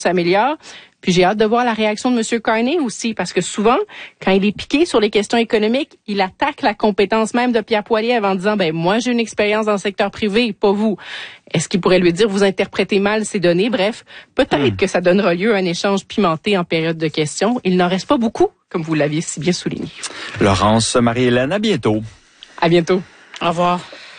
s'améliore. Puis j'ai hâte de voir la réaction de M. Carney aussi, parce que souvent, quand il est piqué sur les questions économiques, il attaque la compétence même de Pierre Poilievre en disant, moi j'ai une expérience dans le secteur privé, pas vous. Est-ce qu'il pourrait lui dire, vous interprétez mal ces données? Bref, peut-être que ça donnera lieu à un échange pimenté en période de questions. Il n'en reste pas beaucoup, comme vous l'aviez si bien souligné. Laurence, Marie-Hélène, à bientôt. À bientôt. Au revoir.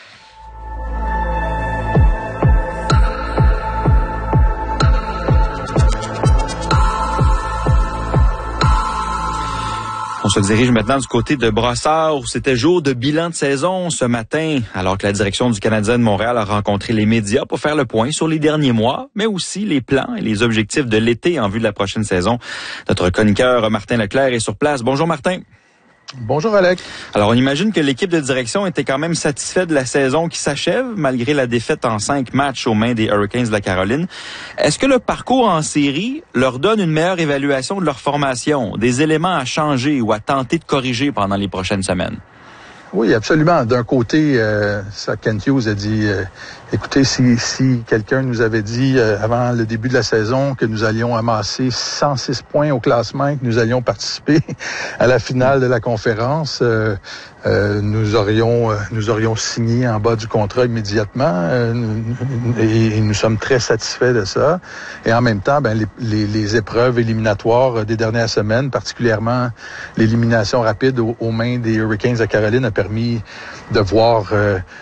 On se dirige maintenant du côté de Brossard où c'était jour de bilan de saison ce matin, alors que la direction du Canadien de Montréal a rencontré les médias pour faire le point sur les derniers mois, mais aussi les plans et les objectifs de l'été en vue de la prochaine saison. Notre chroniqueur Martin Leclerc est sur place. Bonjour Martin. Bonjour Alex. Alors on imagine que l'équipe de direction était quand même satisfaite de la saison qui s'achève malgré la défaite en 5 matchs aux mains des Hurricanes de la Caroline. Est-ce que le parcours en série leur donne une meilleure évaluation de leur formation, des éléments à changer ou à tenter de corriger pendant les prochaines semaines? Oui, absolument. D'un côté, Kent Hughes a dit, écoutez, si quelqu'un nous avait dit avant le début de la saison que nous allions amasser 106 points au classement et que nous allions participer à la finale de la conférence, nous aurions signé en bas du contrat immédiatement et nous sommes très satisfaits de ça. Et en même temps, les épreuves éliminatoires des dernières semaines, particulièrement l'élimination rapide aux mains des Hurricanes de Caroline, a permis de voir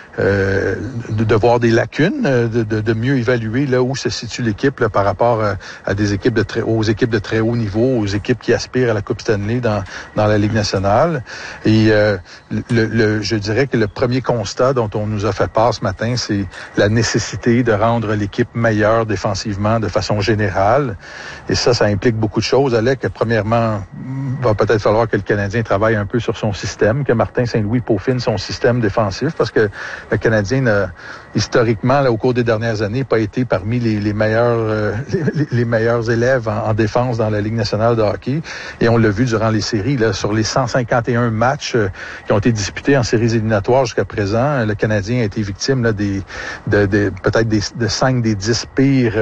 des lacunes, de mieux évaluer là où se situe l'équipe là, par rapport à des équipes aux équipes de très haut niveau, aux équipes qui aspirent à la Coupe Stanley dans la Ligue nationale. Et je dirais que le premier constat dont on nous a fait part ce matin, c'est la nécessité de rendre l'équipe meilleure défensivement de façon générale. Et ça implique beaucoup de choses. Alec, premièrement, va peut-être falloir que le Canadien travaille un peu sur son système, que Martin Saint-Louis peaufine son système défensif, parce que le Canadien n'a, historiquement, là, au cours des dernières années, pas été parmi les meilleurs élèves en défense dans la Ligue nationale de hockey. Et on l'a vu durant les séries, là, sur les 151 matchs qui ont été disputés en séries éliminatoires jusqu'à présent, le Canadien a été victime là, peut-être de 5 des 10 pires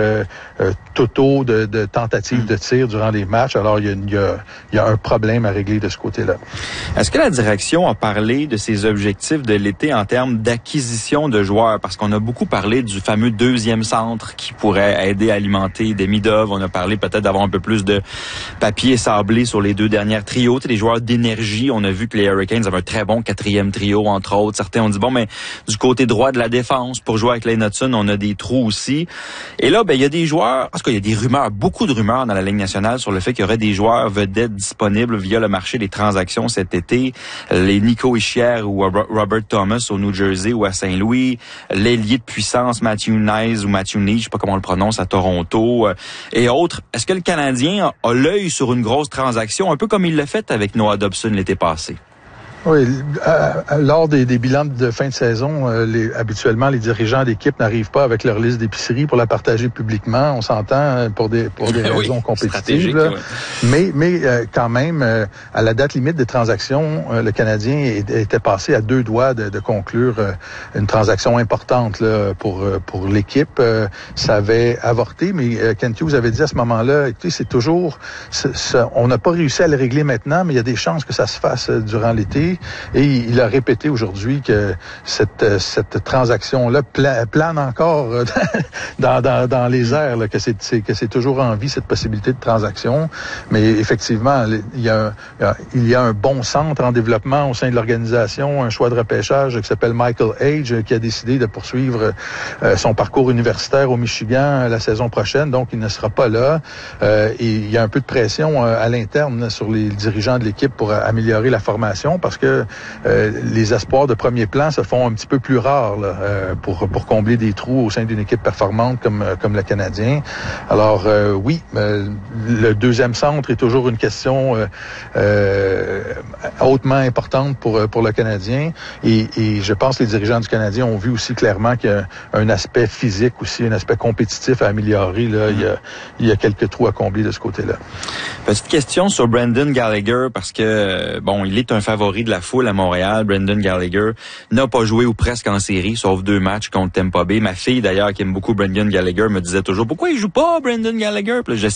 totaux de tentatives de tir durant les matchs. Alors, il y a un problème à régler de ce côté-là. Est-ce que la direction a parlé de ses objectifs de l'été en termes d'acquisition de joueurs? Parce qu'on a beaucoup parlé du fameux deuxième centre qui pourrait aider à alimenter Demidov. On a parlé peut-être d'avoir un peu plus de papier sablé sur les 2 dernières trios. Les joueurs d'énergie, on a vu que les Hurricanes avaient un très bon 4e trio, entre autres. Certains ont dit, mais du côté droit de la défense, pour jouer avec Lane Hutson, on a des trous aussi. Et là, il y a des joueurs, parce qu'il y a des rumeurs, beaucoup de rumeurs dans la Ligue nationale sur le fait qu'il y aurait des joueurs vedettes disponibles via le marché des transactions cet été. Les Nico Hischier ou Robert Thomas au New Jersey ou à Saint-Louis. L'ailier de puissance Matthew Knies ou Matthew Knies, je sais pas comment on le prononce, à Toronto et autres. Est-ce que le Canadien a l'œil sur une grosse transaction, un peu comme il l'a fait avec Noah Dobson l'été passé? Oui, lors des bilans de fin de saison, habituellement, les dirigeants d'équipe n'arrivent pas avec leur liste d'épicerie pour la partager publiquement. On s'entend pour des raisons compétitives. Là. Ouais. Mais quand même, à la date limite des transactions, le Canadien était passé à 2 doigts de conclure une transaction importante là, pour l'équipe. Ça avait avorté, mais Kent Hughes avait dit à ce moment-là, écoutez, c'est toujours... on n'a pas réussi à le régler maintenant, mais il y a des chances que ça se fasse durant l'été. Et il a répété aujourd'hui que cette transaction-là plane encore dans les airs, là, que c'est toujours en vie cette possibilité de transaction. Mais effectivement, il y a un bon centre en développement au sein de l'organisation, un choix de repêchage qui s'appelle Michael Age, qui a décidé de poursuivre son parcours universitaire au Michigan la saison prochaine. Donc, il ne sera pas là. Et il y a un peu de pression à l'interne sur les dirigeants de l'équipe pour améliorer la formation, parce que les espoirs de premier plan se font un petit peu plus rares là, pour combler des trous au sein d'une équipe performante comme le Canadien. Alors oui, le deuxième centre est toujours une question hautement importante pour le Canadien, et je pense que les dirigeants du Canadien ont vu aussi clairement qu'il y a un aspect physique aussi, un aspect compétitif à améliorer. Là. Il y a quelques trous à combler de ce côté-là. Petite question sur Brendan Gallagher, parce que il est un favori de la foule à Montréal. Brendan Gallagher n'a pas joué ou presque en série, sauf 2 matchs contre Tampa Bay. Ma fille, d'ailleurs, qui aime beaucoup Brendan Gallagher, me disait toujours, pourquoi il joue pas, Brendan Gallagher? Puis là,